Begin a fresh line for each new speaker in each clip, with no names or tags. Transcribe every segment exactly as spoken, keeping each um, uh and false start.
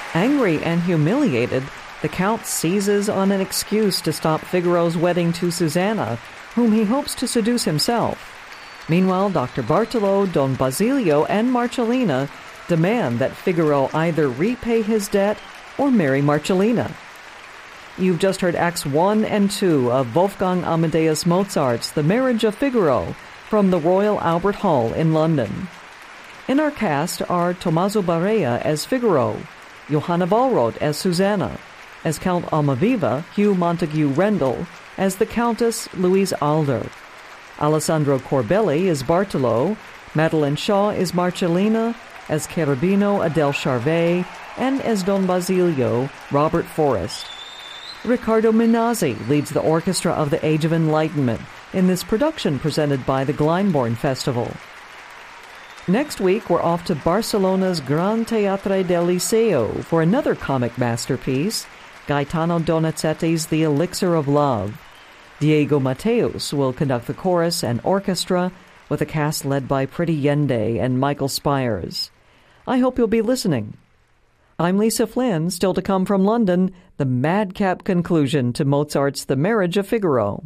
Angry and humiliated, the Count seizes on an excuse to stop Figaro's wedding to Susanna, whom he hopes to seduce himself. Meanwhile, Doctor Bartolo, Don Basilio, and Marcellina demand that Figaro either repay his debt or marry Marcellina. You've just heard Acts one and two of Wolfgang Amadeus Mozart's The Marriage of Figaro from the Royal Albert Hall in London. In our cast are Tommaso Barea as Figaro, Johanna Wallroth as Susanna, as Count Almaviva, Hugh Montague Rendell, as the Countess Louise Alder. Alessandro Corbelli is Bartolo, Madeline Shaw is Marcellina, as Cherubino Adele Charvet, and as Don Basilio, Robert Forrest. Riccardo Minazzi leads the orchestra of the Age of Enlightenment in this production presented by the Glyndebourne Festival. Next week, we're off to Barcelona's Gran Teatre del Liceo for another comic masterpiece, Gaetano Donizetti's The Elixir of Love. Diego Mateus will conduct the chorus and orchestra with a cast led by Pretty Yende and Michael Spires. I hope you'll be listening. I'm Lisa Flynn, still to come from London, the madcap conclusion to Mozart's The Marriage of Figaro.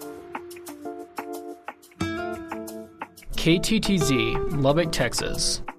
K T T Z, Lubbock, Texas.